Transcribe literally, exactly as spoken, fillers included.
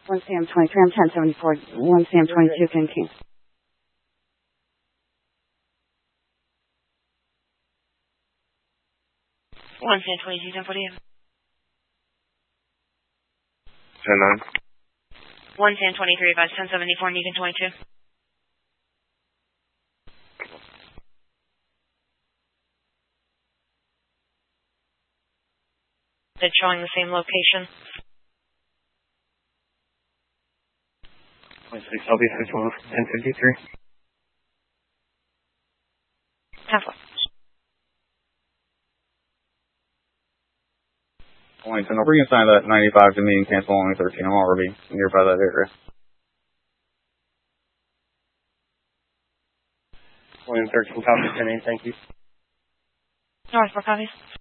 one C M twenty-three, I'm ten seventy-four, one C M twenty-two, King King. one C M twenty-two, ten forty. ten nine. one C M twenty-three, advise ten seventy-four, Negan twenty-two. It's showing the same location. twenty-six, L B six one, ten fifty-three. ten four. Wellington, I'll bring a sign that ninety-five to me and cancel only thirteen. I'm already nearby that area. William thirteen, copy ten eight, thank you. North, four copies.